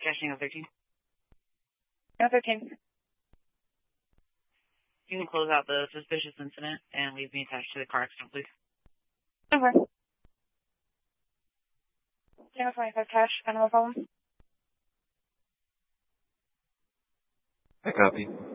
Cashing 13. 13. You can close out the suspicious incident and leave me attached to the car accident, please. Okay. 25 cash, no problem. I copy.